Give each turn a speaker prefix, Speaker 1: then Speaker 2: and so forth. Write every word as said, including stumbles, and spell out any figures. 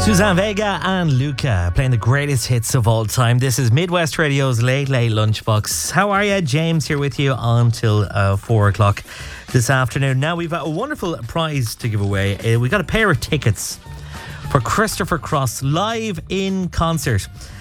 Speaker 1: Suzanne Vega and Luca playing the greatest hits of all time. This is Midwest Radio's Late Late Lunchbox. How are you? James here with you until uh, four o'clock this afternoon. Now we've got a wonderful prize to give away. Uh, we got a pair of tickets for Christopher Cross live in concert